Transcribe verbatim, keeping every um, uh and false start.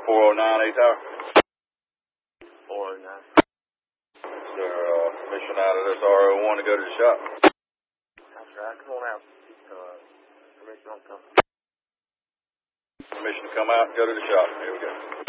four oh nine, eight Tower. four oh nine. Is there uh, permission out of this R O one to go to the shop? That's right. Come on out. Uh, permission on come. Permission to come out and go to the shop. Here we go.